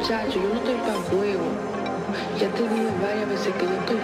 Chacho, yo no estoy para juego. Ya te dije varias veces que yo estoy